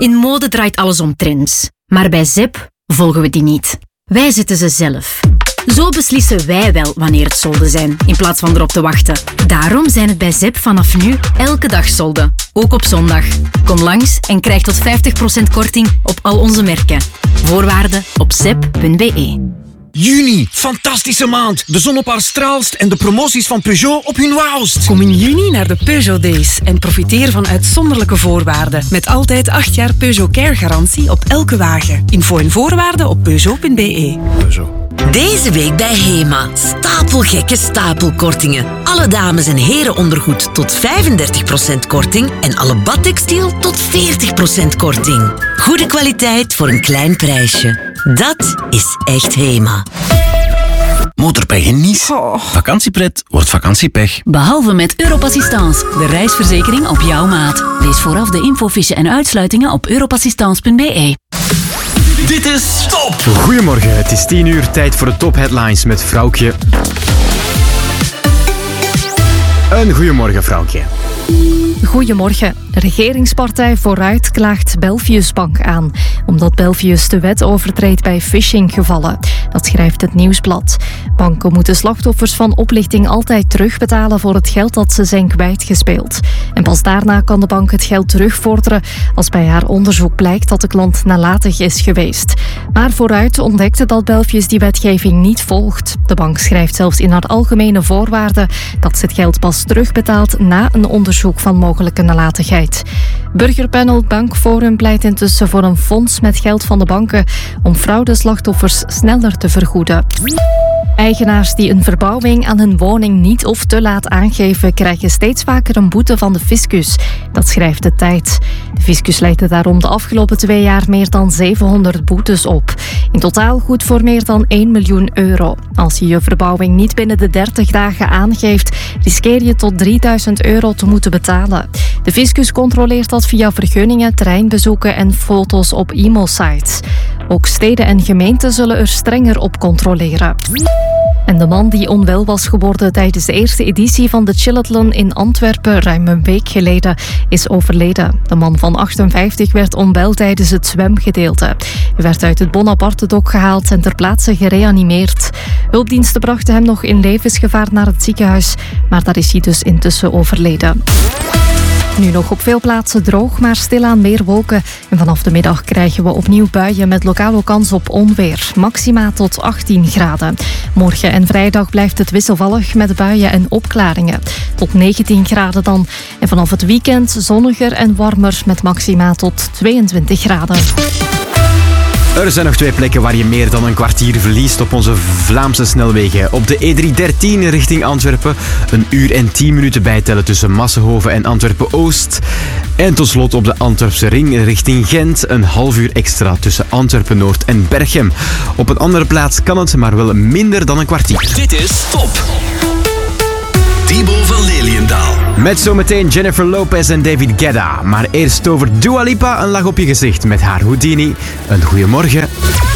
In mode draait alles om trends. Maar bij Zep volgen we die niet. Wij zetten ze zelf. Zo beslissen wij wel wanneer het solden zijn, in plaats van erop te wachten. Daarom zijn het bij Zep vanaf nu elke dag solden. Ook op zondag. Kom langs en krijg tot 50% korting op al onze merken. Voorwaarden op zep.be. Juni, fantastische maand. De zon op haar straalst en de promoties van Peugeot op hun wauwst. Kom in juni naar de Peugeot Days en profiteer van uitzonderlijke voorwaarden. Met altijd 8 jaar Peugeot Care garantie op elke wagen. Info en voorwaarden op peugeot.be. Peugeot. Deze week bij HEMA. Stapelgekke stapelkortingen. Alle dames- en herenondergoed tot 35% korting en alle badtextiel tot 40% korting. Goede kwaliteit voor een klein prijsje. Dat is echt HEMA. Motorpech in Nice. Vakantiepret wordt vakantiepech. Behalve met Europassistance, de reisverzekering op jouw maat. Lees vooraf de infofiche en uitsluitingen op europassistance.be. Dit is Top! Goedemorgen, het is 10 uur, tijd voor de topheadlines met Vrouwtje. Een goedemorgen, Vrouwtje. Goedemorgen. De regeringspartij Vooruit klaagt Belfius Bank aan, omdat Belfius de wet overtreedt bij phishinggevallen. Dat schrijft het Nieuwsblad. Banken moeten slachtoffers van oplichting altijd terugbetalen voor het geld dat ze zijn kwijtgespeeld. En pas daarna kan de bank het geld terugvorderen als bij haar onderzoek blijkt dat de klant nalatig is geweest. Maar Vooruit ontdekte dat Belfius die wetgeving niet volgt. De bank schrijft zelfs in haar algemene voorwaarden dat ze het geld pas terugbetaalt na een onderzoek van mogelijke nalatigheid. Burgerpanel Bankforum pleit intussen voor een fonds met geld van de banken om fraudeslachtoffers sneller te vergoeden. Eigenaars die een verbouwing aan hun woning niet of te laat aangeven, krijgen steeds vaker een boete van de fiscus. Dat schrijft de Tijd. De fiscus legde daarom de afgelopen 2 jaar meer dan 700 boetes op. In totaal goed voor meer dan 1 miljoen euro. Als je je verbouwing niet binnen de 30 dagen aangeeft, riskeer je tot 3000 euro te moeten betalen. De fiscus controleert dat via vergunningen, terreinbezoeken en foto's op e-mailsites. Ook steden en gemeenten zullen er strenger op controleren. En de man die onwel was geworden tijdens de eerste editie van de Chillathlon in Antwerpen ruim een week geleden is overleden. De man van 58 werd onwel tijdens het zwemgedeelte. Hij werd uit het Bonaparte-dok gehaald en ter plaatse gereanimeerd. Hulpdiensten brachten hem nog in levensgevaar naar het ziekenhuis, maar daar is hij dus intussen overleden. Nu nog op veel plaatsen droog, maar stilaan meer wolken. En vanaf de middag krijgen we opnieuw buien met lokaal ook kans op onweer. Maxima tot 18 graden. Morgen en vrijdag blijft het wisselvallig met buien en opklaringen. Tot 19 graden dan. En vanaf het weekend zonniger en warmer met maxima tot 22 graden. Er zijn nog 2 plekken waar je meer dan een kwartier verliest op onze Vlaamse snelwegen. Op de E313 richting Antwerpen 1 uur en 10 minuten bijtellen tussen Massenhoven en Antwerpen-Oost. En tot slot op de Antwerpse ring richting Gent 1,5 uur extra tussen Antwerpen-Noord en Berchem. Op een andere plaats kan het, maar wel minder dan een kwartier. Dit is Top! Thibaut van Leliendaal. Met zometeen Jennifer Lopez en David Guetta. Maar eerst over Dua Lipa, een lach op je gezicht met haar Houdini. Een goeiemorgen.